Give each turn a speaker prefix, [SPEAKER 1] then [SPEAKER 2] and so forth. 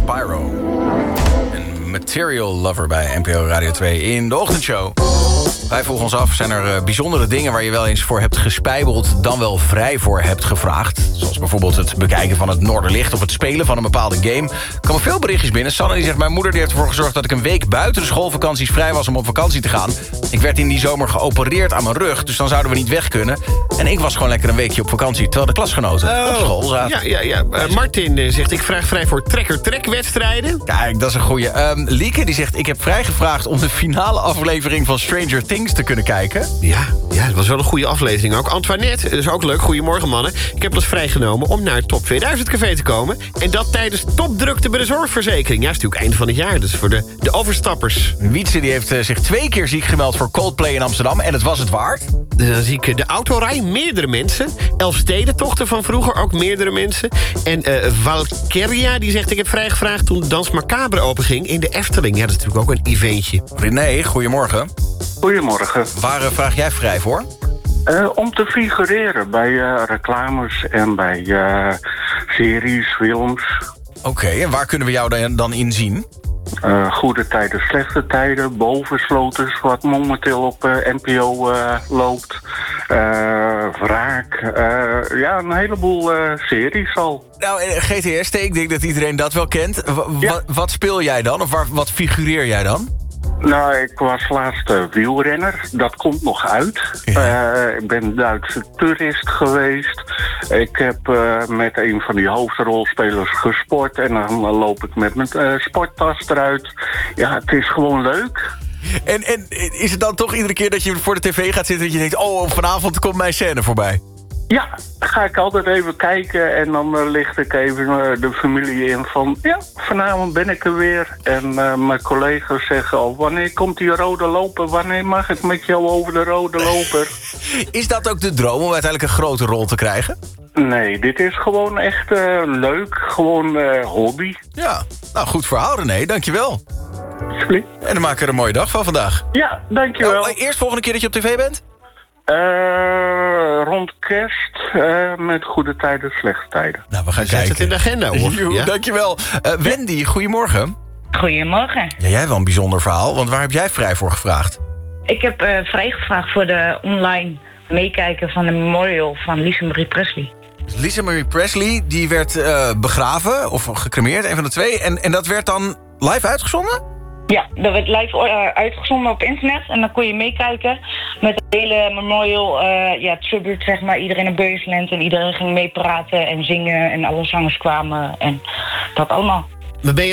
[SPEAKER 1] Spyro. Een Material Lover bij NPO Radio 2 in de ochtendshow. Wij vroegen ons af, zijn er bijzondere dingen waar je wel eens voor hebt gespijbeld, dan wel vrij voor hebt gevraagd? Zoals bijvoorbeeld het bekijken van het Noorderlicht of het spelen van een bepaalde game. Er komen veel berichtjes binnen. Sanne die zegt, mijn moeder die heeft ervoor gezorgd dat ik een week buiten de schoolvakanties vrij was om op vakantie te gaan. Ik werd in die zomer geopereerd aan mijn rug, dus dan zouden we niet weg kunnen. En ik was gewoon lekker een weekje op vakantie, terwijl de klasgenoten op school zaten.
[SPEAKER 2] Ja. Martin zegt, ik vraag vrij voor trekker-trek-wedstrijden.
[SPEAKER 1] Kijk, dat is een goeie. Lieke die zegt, ik heb vrijgevraagd om de finale aflevering van Stranger Things te kunnen kijken.
[SPEAKER 2] Ja, dat was wel een goede aflevering ook. Antoinette, dat is ook leuk. Goedemorgen, mannen. Ik heb dus vrijgenomen om naar het Top 2000 Café te komen. En dat tijdens topdrukte bij de zorgverzekering. Ja, dat is natuurlijk einde van het jaar. Dus voor de overstappers.
[SPEAKER 1] Wietse die heeft zich 2 keer ziek gemeld voor Coldplay in Amsterdam. En het was het waard.
[SPEAKER 2] Dan zie ik de autorij, meerdere mensen. Elfstedentochten van vroeger, ook meerdere mensen. En Valkeria, die zegt, ik heb vrijgevraagd toen Dans Macabre openging in de Efteling. Ja, dat is natuurlijk ook een eventje.
[SPEAKER 1] René, goedemorgen.
[SPEAKER 3] Goedemorgen.
[SPEAKER 1] Waar vraag jij vrij voor?
[SPEAKER 3] Om te figureren bij reclames en bij series, films.
[SPEAKER 1] Oké, en waar kunnen we jou dan in zien?
[SPEAKER 3] Goede tijden, slechte tijden, Bovensloters, wat momenteel op NPO loopt. Wraak, een heleboel series al.
[SPEAKER 1] Nou, GTST, ik denk dat iedereen dat wel kent. Wat speel jij dan? Of wat figureer jij dan?
[SPEAKER 3] Nou, ik was laatst wielrenner. Dat komt nog uit.
[SPEAKER 1] Ja.
[SPEAKER 3] Ik ben Duitse toerist geweest. Ik heb met een van die hoofdrolspelers gesport. En dan loop ik met mijn sporttas eruit. Ja, het is gewoon leuk.
[SPEAKER 1] En is het dan toch iedere keer dat je voor de tv gaat zitten dat je denkt, oh, vanavond komt mijn scène voorbij?
[SPEAKER 3] Ja, ga ik altijd even kijken en dan licht ik even de familie in van, ja, vanavond ben ik er weer. En mijn collega's zeggen al, wanneer komt die rode loper? Wanneer mag ik met jou over de rode loper?
[SPEAKER 1] Is dat ook de droom om uiteindelijk een grote rol te krijgen?
[SPEAKER 3] Nee, dit is gewoon echt leuk. Gewoon hobby.
[SPEAKER 1] Ja, nou goed verhaal René, dankjewel.
[SPEAKER 3] Alsjeblieft.
[SPEAKER 1] En dan maken we er een mooie dag van vandaag.
[SPEAKER 3] Ja, dankjewel.
[SPEAKER 1] Eerst volgende keer dat je op tv bent?
[SPEAKER 3] Rond kerst met goede tijden, slechte tijden.
[SPEAKER 1] Nou, we gaan
[SPEAKER 2] Zet
[SPEAKER 1] kijken.
[SPEAKER 2] het in de agenda, hoor. Ja?
[SPEAKER 1] Dankjewel. Wendy, goedemorgen.
[SPEAKER 4] Goedemorgen.
[SPEAKER 1] Ja, jij hebt wel een bijzonder verhaal, want waar heb jij vrij voor gevraagd?
[SPEAKER 4] Ik heb vrijgevraagd voor de online meekijken van de memorial van Lisa Marie Presley.
[SPEAKER 1] Lisa Marie Presley, die werd begraven of gecremeerd, een van de twee. En dat werd dan live uitgezonden?
[SPEAKER 4] Ja, dat werd live uitgezonden op internet. En dan kon je meekijken met de hele memorial tribute, zeg maar. Iedereen in Bearsland en iedereen ging meepraten en zingen. En alle zangers kwamen en dat allemaal.
[SPEAKER 2] Maar ben je